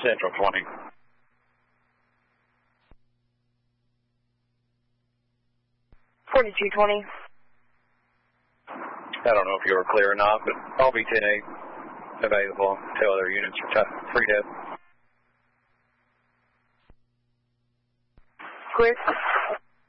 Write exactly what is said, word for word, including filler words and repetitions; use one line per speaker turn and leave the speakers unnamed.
Central twenty.
forty-two twenty.
I don't know if you were clear or not, but I'll be ten eight available until other units are freed up.
Clear.